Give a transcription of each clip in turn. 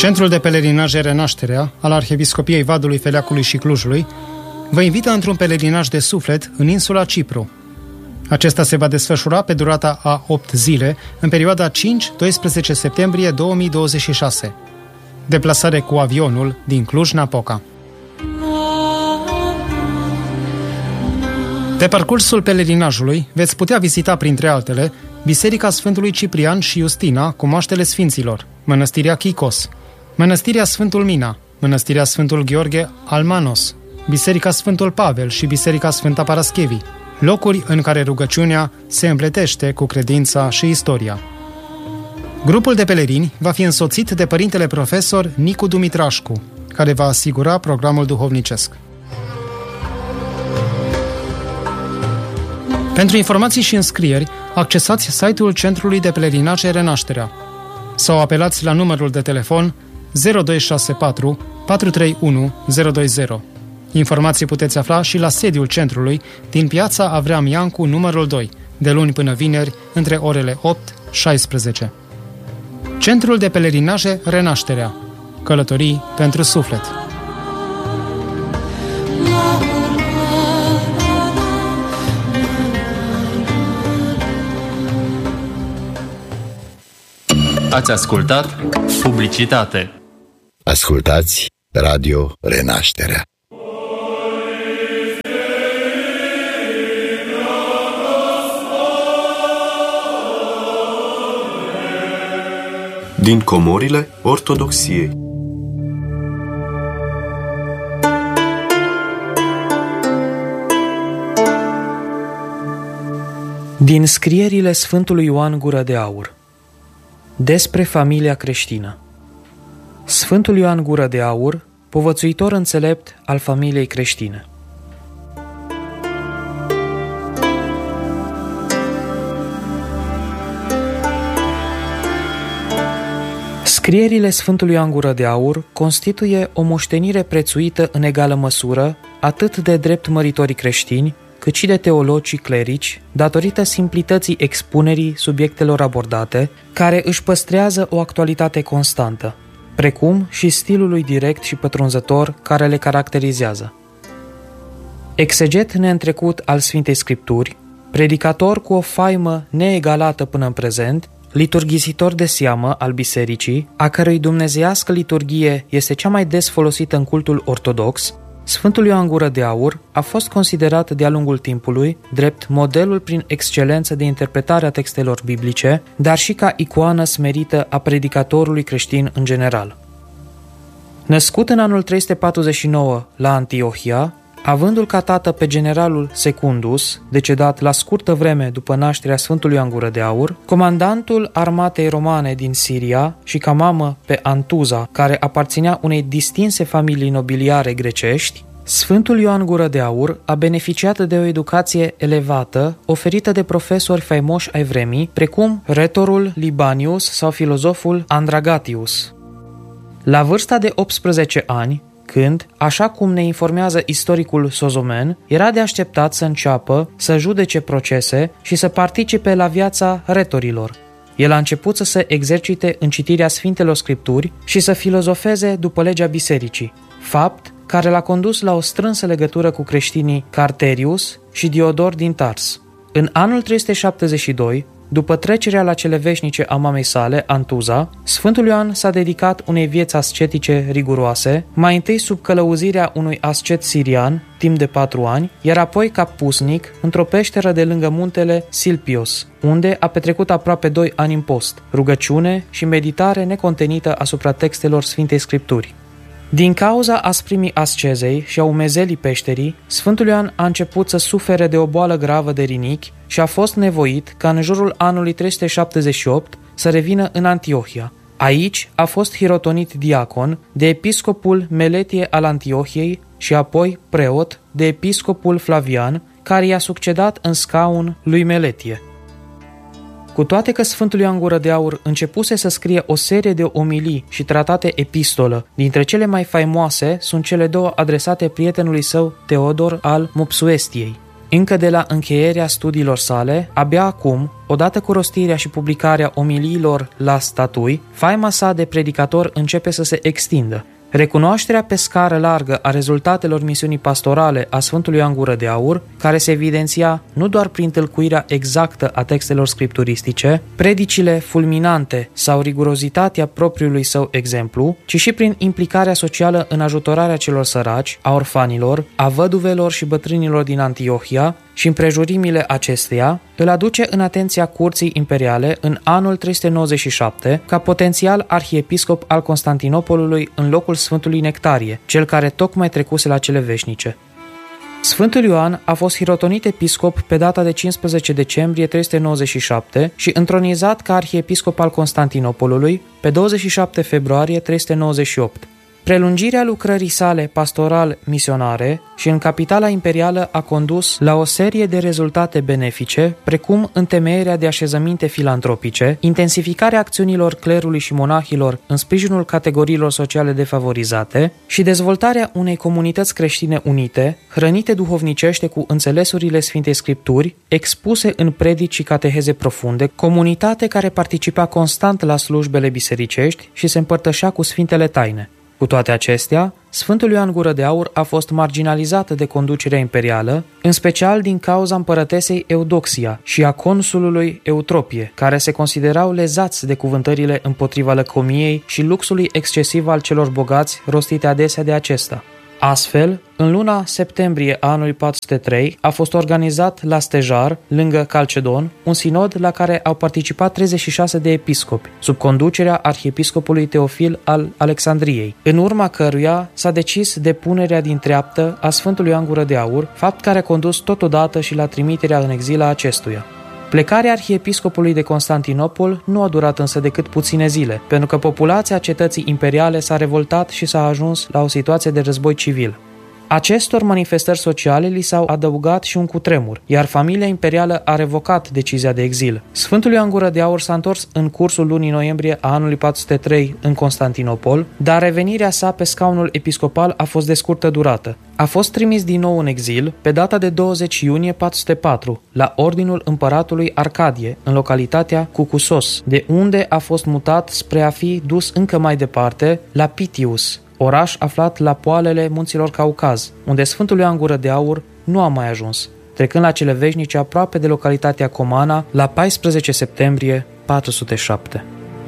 Centrul de pelerinaj Renașterea al Arhiepiscopiei Vadului, Feleacului și Clujului vă invită într-un pelerinaj de suflet în insula Cipru. Acesta se va desfășura pe durata a 8 zile, în perioada 5-12 septembrie 2026. Deplasare cu avionul din Cluj-Napoca. Pe parcursul pelerinajului veți putea vizita, printre altele, Biserica Sfântului Ciprian și Justina cu moaștele Sfinților, Mănăstirea Chicos, Mănăstirea Sfântul Mina, Mănăstirea Sfântul Gheorghe Almanos, Biserica Sfântul Pavel și Biserica Sfânta Paraschevi, locuri în care rugăciunea se împletește cu credința și istoria. Grupul de pelerini va fi însoțit de părintele profesor Nicu Dumitrașcu, care va asigura programul duhovnicesc. Pentru informații și înscrieri, accesați site-ul Centrului de Pelerinaj Renașterea sau apelați la numărul de telefon 0264 431 020. Informații puteți afla și la sediul centrului din Piața Avram Iancu, numărul 2, de luni până vineri, între orele 8-16. Centrul de Pelerinaje Renașterea. Călătorii pentru suflet. Ați ascultat publicitate. Ascultați Radio Renașterea. Din comorile Ortodoxiei. Din scrierile Sfântului Ioan Gură de Aur despre familia creștină. Sfântul Ioan Gură de Aur, povățuitor înțelept al familiei creștine. Scrierile Sfântului Ioan Gură de Aur constituie o moștenire prețuită în egală măsură atât de drept măritorii creștini, cât și de teologii clerici, datorită simplității expunerii subiectelor abordate, care își păstrează o actualitate constantă, precum și stilului direct și pătrunzător care le caracterizează. Exeget neîntrecut al Sfintei Scripturi, predicator cu o faimă neegalată până în prezent, liturghisitor de seamă al bisericii, a cărui dumnezeiască liturghie este cea mai des folosită în cultul ortodox, Sfântul Ioan Gură de Aur a fost considerat de-a lungul timpului drept modelul prin excelență de interpretare a textelor biblice, dar și ca icoană smerită a predicatorului creștin în general. Născut în anul 349 la Antiohia, avându-l ca tată pe generalul Secundus, decedat la scurtă vreme după nașterea Sfântului Ioan Gură de Aur, comandantul armatei romane din Siria și ca mamă pe Antuza, care aparținea unei distinse familii nobiliare grecești, Sfântul Ioan Gură de Aur a beneficiat de o educație elevată oferită de profesori faimoși ai vremii, precum retorul Libanius sau filozoful Andragatius. La vârsta de 18 ani, când, așa cum ne informează istoricul Sozomen, era de așteptat să înceapă să judece procese și să participe la viața retorilor. El a început să se exercite în citirea Sfintelor Scripturi și să filozofeze după legea bisericii, fapt care l-a condus la o strânsă legătură cu creștinii Carterius și Diodor din Tars. În anul 372, după trecerea la cele veșnice a mamei sale, Antuza, Sfântul Ioan s-a dedicat unei vieți ascetice riguroase, mai întâi sub călăuzirea unui ascet sirian, timp de 4 ani, iar apoi ca pusnic, într-o peșteră de lângă muntele Silpios, unde a petrecut aproape 2 ani în post, rugăciune și meditare necontenită asupra textelor Sfintei Scripturi. Din cauza asprimii ascezei și a umezelii peșterii, Sfântul Ioan a început să sufere de o boală gravă de rinichi și a fost nevoit ca în jurul anului 378 să revină în Antiohia. Aici a fost hirotonit diacon de episcopul Meletie al Antiohiei și apoi preot de episcopul Flavian, care i-a succedat în scaun lui Meletie. Cu toate că Sfântul Ioan Gură de Aur începuse să scrie o serie de omilii și tratate epistolă, dintre cele mai faimoase sunt cele 2 adresate prietenului său Teodor al Mopsuestiei. Încă de la încheierea studiilor sale, abia acum, odată cu rostirea și publicarea omiliilor la statui, faima sa de predicator începe să se extindă. Recunoașterea pe scară largă a rezultatelor misiunii pastorale a Sfântului Ioan Gură de Aur, care se evidenția nu doar prin tâlcuirea exactă a textelor scripturistice, predicile fulminante sau rigurozitatea propriului său exemplu, ci și prin implicarea socială în ajutorarea celor săraci, a orfanilor, a văduvelor și bătrânilor din Antiohia și împrejurimile acesteia, îl aduce în atenția curții imperiale în anul 397 ca potențial arhiepiscop al Constantinopolului în locul Sfântului Nectarie, cel care tocmai trecuse la cele veșnice. Sfântul Ioan a fost hirotonit episcop pe data de 15 decembrie 397 și întronizat ca arhiepiscop al Constantinopolului pe 27 februarie 398. Prelungirea lucrării sale pastoral-misionare și în capitala imperială a condus la o serie de rezultate benefice, precum întemeierea de așezăminte filantropice, intensificarea acțiunilor clerului și monahilor în sprijinul categoriilor sociale defavorizate și dezvoltarea unei comunități creștine unite, hrănite duhovnicește cu înțelesurile Sfintei Scripturi, expuse în predici și cateheze profunde, comunitate care participa constant la slujbele bisericești și se împărtășea cu Sfintele Taine. Cu toate acestea, Sfântul Ioan Gură de Aur a fost marginalizat de conducerea imperială, în special din cauza împărătesei Eudoxia și a consulului Eutropie, care se considerau lezați de cuvântările împotriva lăcomiei și luxului excesiv al celor bogați, rostite adesea de acesta. Astfel, în luna septembrie a anului 403 a fost organizat la Stejar, lângă Calcedon, un sinod la care au participat 36 de episcopi, sub conducerea arhiepiscopului Teofil al Alexandriei, în urma căruia s-a decis depunerea din treaptă a Sfântului Ioan Gură de Aur, fapt care a condus totodată și la trimiterea în exil a acestuia. Plecarea arhiepiscopului de Constantinopol nu a durat însă decât puține zile, pentru că populația cetății imperiale s-a revoltat și s-a ajuns la o situație de război civil. Acestor manifestări sociale li s-au adăugat și un cutremur, iar familia imperială a revocat decizia de exil. Sfântul Ioan Gură de Aur s-a întors în cursul lunii noiembrie a anului 403 în Constantinopol, dar revenirea sa pe scaunul episcopal a fost de scurtă durată. A fost trimis din nou în exil pe data de 20 iunie 404 la ordinul împăratului Arcadie, în localitatea Cucusos, de unde a fost mutat spre a fi dus încă mai departe la Pitius, oraș aflat la poalele munților Caucaz, unde Sfântul Ioan Gură de Aur nu a mai ajuns, trecând la cele veșnice aproape de localitatea Comana la 14 septembrie 407.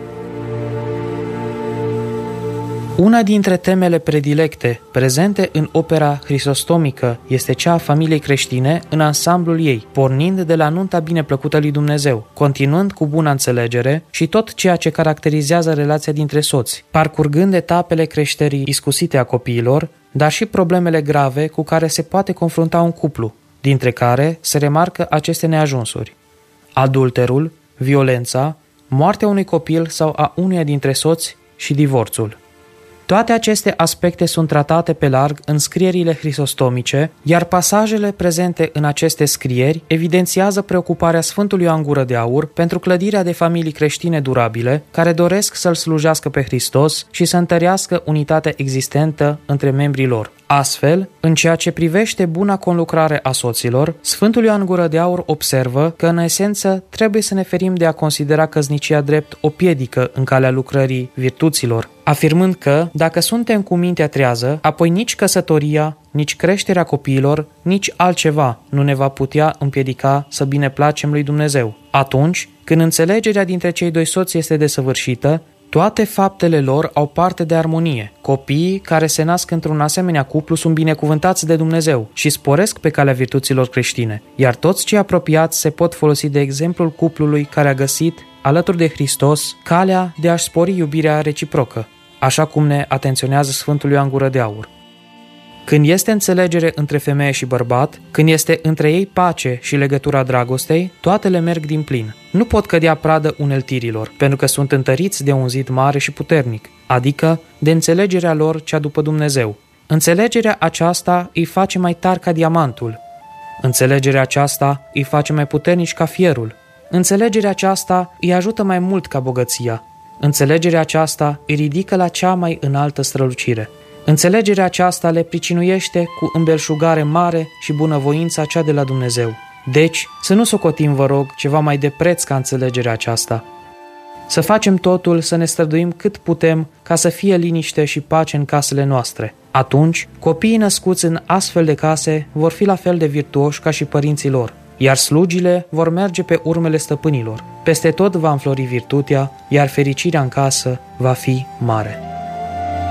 Una dintre temele predilecte prezente în opera hrisostomică este cea a familiei creștine în ansamblul ei, pornind de la nunta bineplăcută lui Dumnezeu, continuând cu bună înțelegere și tot ceea ce caracterizează relația dintre soți, parcurgând etapele creșterii iscusite a copiilor, dar și problemele grave cu care se poate confrunta un cuplu, dintre care se remarcă aceste neajunsuri: adulterul, violența, moartea unui copil sau a unuia dintre soți și divorțul. Toate aceste aspecte sunt tratate pe larg în scrierile hrisostomice, iar pasajele prezente în aceste scrieri evidențiază preocuparea Sfântului Ioan Gură de Aur pentru clădirea de familii creștine durabile, care doresc să-L slujească pe Hristos și să întărească unitatea existentă între membrii lor. Astfel, în ceea ce privește buna conlucrare a soților, Sfântul Ioan Gură de Aur observă că, în esență, trebuie să ne ferim de a considera căsnicia drept o piedică în calea lucrării virtuților, afirmând că, dacă suntem cu mintea trează, apoi nici căsătoria, nici creșterea copiilor, nici altceva nu ne va putea împiedica să bineplacem lui Dumnezeu. Atunci, când înțelegerea dintre cei doi soți este desăvârșită, toate faptele lor au parte de armonie. Copiii care se nasc într-un asemenea cuplu sunt binecuvântați de Dumnezeu și sporesc pe calea virtuților creștine, iar toți cei apropiați se pot folosi de exemplul cuplului care a găsit, alături de Hristos, calea de a-și spori iubirea reciprocă, așa cum ne atenționează Sfântul Ioan Gură de Aur. Când este înțelegere între femeie și bărbat, când este între ei pace și legătura dragostei, toate le merg din plin. Nu pot cădea pradă uneltirilor, pentru că sunt întăriți de un zid mare și puternic, adică de înțelegerea lor cea după Dumnezeu. Înțelegerea aceasta îi face mai tari ca diamantul. Înțelegerea aceasta îi face mai puternici ca fierul. Înțelegerea aceasta îi ajută mai mult ca bogăția. Înțelegerea aceasta îi ridică la cea mai înaltă strălucire. Înțelegerea aceasta le pricinuiește cu îmbelșugare mare și bunăvoința cea de la Dumnezeu. Deci, să nu socotim, vă rog, ceva mai de preț ca înțelegerea aceasta. Să facem totul, să ne străduim cât putem ca să fie liniște și pace în casele noastre. Atunci, copiii născuți în astfel de case vor fi la fel de virtuoși ca și părinții lor, iar slugile vor merge pe urmele stăpânilor. Peste tot va înflori virtutea, iar fericirea în casă va fi mare.